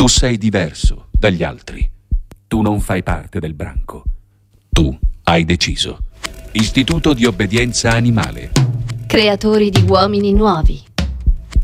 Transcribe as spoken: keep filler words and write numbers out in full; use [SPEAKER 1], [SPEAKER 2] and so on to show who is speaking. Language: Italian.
[SPEAKER 1] Tu sei diverso dagli altri. Tu non fai parte del branco. Tu hai deciso. Istituto di obbedienza animale.
[SPEAKER 2] Creatori di uomini nuovi.